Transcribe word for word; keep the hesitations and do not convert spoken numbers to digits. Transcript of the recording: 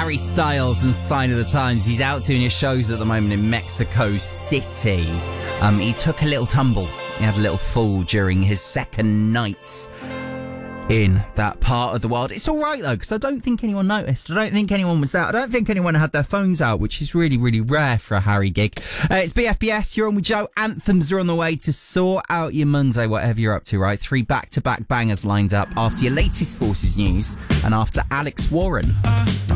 Harry Styles and Sign of the Times. He's out doing his shows at the moment in Mexico City. Um, he took a little tumble. He had a little fall during his second night in that part of the world. It's all right, though, because I don't think anyone noticed. I don't think anyone was there. I don't think anyone had their phones out, which is really, really rare for a Harry gig. Uh, it's B F B S. You're on with Joe. Anthems are on the way to sort out your Monday, whatever you're up to, right? Three back-to-back bangers lined up after your latest Forces news and after Alex Warren.